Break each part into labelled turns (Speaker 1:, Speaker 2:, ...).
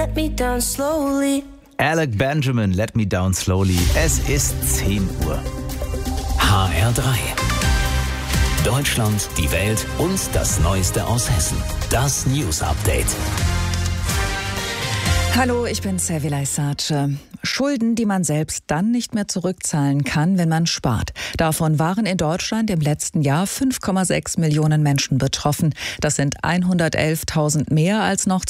Speaker 1: let me down slowly.
Speaker 2: Alec Benjamin, Let Me Down Slowly. Es ist 10 Uhr.
Speaker 3: HR3. Deutschland, die Welt und das Neueste aus Hessen. Das News Update.
Speaker 4: Hallo, ich bin Servilay Sace. Schulden, die man selbst dann nicht mehr zurückzahlen kann, wenn man spart. Davon waren in Deutschland im letzten Jahr 5,6 Millionen Menschen betroffen. Das sind 111.000 mehr als noch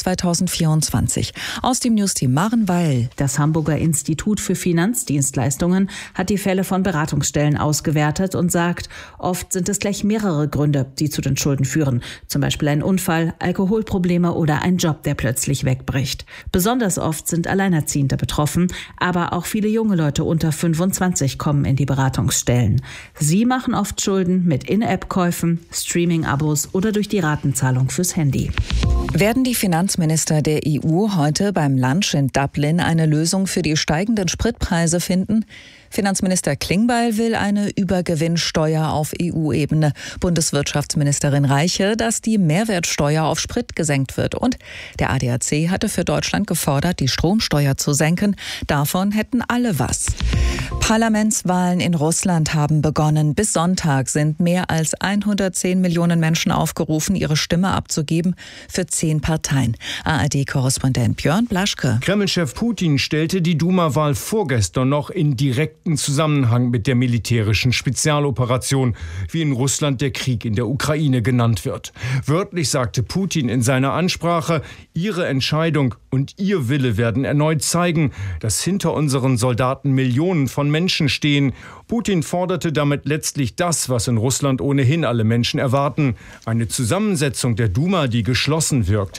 Speaker 4: 2024. Aus dem Newsteam Maren Weil.
Speaker 5: Das Hamburger Institut für Finanzdienstleistungen hat die Fälle von Beratungsstellen ausgewertet und sagt, oft sind es gleich mehrere Gründe, die zu den Schulden führen. Zum Beispiel ein Unfall, Alkoholprobleme oder ein Job, der plötzlich wegbricht. Besonders oft sind Alleinerziehende betroffen, aber auch viele junge Leute unter 25 kommen in die Beratungsstellen. Sie machen oft Schulden mit In-App-Käufen, Streaming-Abos oder durch die Ratenzahlung fürs Handy.
Speaker 4: Werden die Finanzminister der EU heute beim Lunch in Dublin eine Lösung für die steigenden Spritpreise finden? Finanzminister Klingbeil will eine Übergewinnsteuer auf EU-Ebene. Bundeswirtschaftsministerin Reiche, dass die Mehrwertsteuer auf Sprit gesenkt wird. Und der ADAC hatte für Deutschland gefordert, die Stromsteuer zu senken. Davon hätten alle was. Parlamentswahlen in Russland haben begonnen. Bis Sonntag sind mehr als 110 Millionen Menschen aufgerufen, ihre Stimme abzugeben für 10 Parteien. ARD-Korrespondent Björn Blaschke.
Speaker 6: Kreml-Chef Putin stellte die Duma-Wahl vorgestern noch in direkten Zusammenhang mit der militärischen Spezialoperation, wie in Russland der Krieg in der Ukraine genannt wird. Wörtlich sagte Putin in seiner Ansprache, ihre Entscheidung und ihr Wille werden erneut zeigen, dass hinter unseren Soldaten Millionen von Menschen stehen. Putin forderte damit letztlich das, was in Russland ohnehin alle Menschen erwarten: eine Zusammensetzung der Duma, die geschlossen wirkt.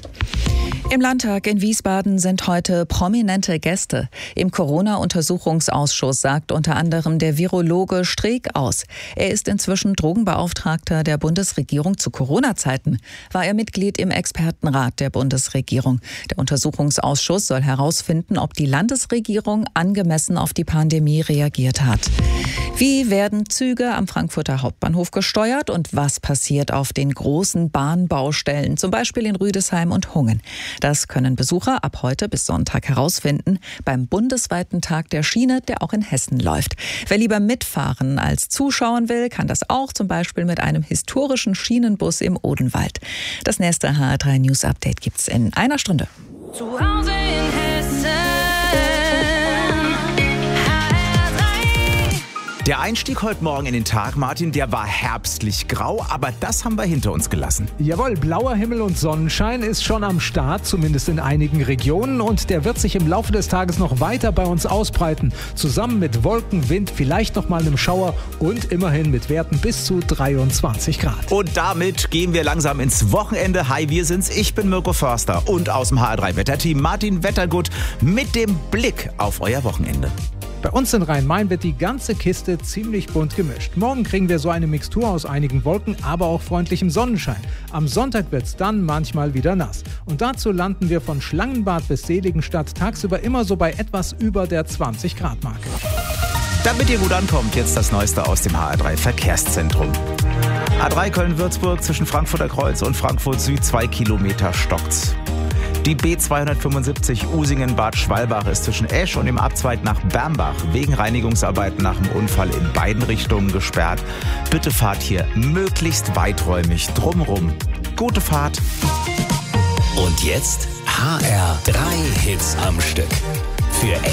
Speaker 4: Im Landtag in Wiesbaden sind heute prominente Gäste. Im Corona-Untersuchungsausschuss sagt unter anderem der Virologe Streeck aus. Er ist inzwischen Drogenbeauftragter der Bundesregierung. Zu Corona-Zeiten war er Mitglied im Expertenrat der Bundesregierung. Der Untersuchungsausschuss soll herausfinden, ob die Landesregierung angemessen auf die Pandemie reagiert hat. Wie werden Züge am Frankfurter Hauptbahnhof gesteuert und was passiert auf den großen Bahnbaustellen, zum Beispiel in Rüdesheim und Hungen? Das können Besucher ab heute bis Sonntag herausfinden beim bundesweiten Tag der Schiene, der auch in Hessen läuft. Wer lieber mitfahren als zuschauen will, kann das auch zum Beispiel mit einem historischen Schienenbus im Odenwald. Das nächste HR3 News Update gibt's in einer Stunde.
Speaker 1: Zu Hause in Hessen.
Speaker 2: Der Einstieg heute Morgen in den Tag, Martin, der war herbstlich grau, aber das haben wir hinter uns gelassen.
Speaker 7: Jawohl, blauer Himmel und Sonnenschein ist schon am Start, zumindest in einigen Regionen, und der wird sich im Laufe des Tages noch weiter bei uns ausbreiten. Zusammen mit Wolken, Wind, vielleicht noch mal einem Schauer und immerhin mit Werten bis zu 23 Grad.
Speaker 2: Und damit gehen wir langsam ins Wochenende. Hi, wir sind's. Ich bin Mirko Förster und aus dem HR3-Wetterteam Martin Wettergut mit dem Blick auf euer Wochenende.
Speaker 7: Bei uns in Rhein-Main wird die ganze Kiste ziemlich bunt gemischt. Morgen kriegen wir so eine Mixtur aus einigen Wolken, aber auch freundlichem Sonnenschein. Am Sonntag wird's dann manchmal wieder nass. Und dazu landen wir von Schlangenbad bis Seligenstadt tagsüber immer so bei etwas über der 20-Grad-Marke.
Speaker 2: Damit ihr gut ankommt, jetzt das Neueste aus dem HR3 Verkehrszentrum. A3 Köln-Würzburg zwischen Frankfurter Kreuz und Frankfurt Süd 2 Kilometer stockt's. Die B275 Usingen-Bad Schwalbach ist zwischen Esch und dem Abzweig nach Bermbach wegen Reinigungsarbeiten nach dem Unfall in beiden Richtungen gesperrt. Bitte fahrt hier möglichst weiträumig drumrum. Gute Fahrt.
Speaker 3: Und jetzt HR3 Hits am Stück. Für